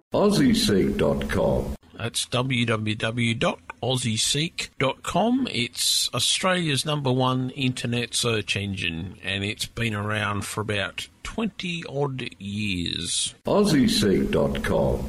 AussieSeek.com. That's www.aussieseek.com. It's Australia's #1 internet search engine, and it's been around for about 20-odd years. AussieSeek.com.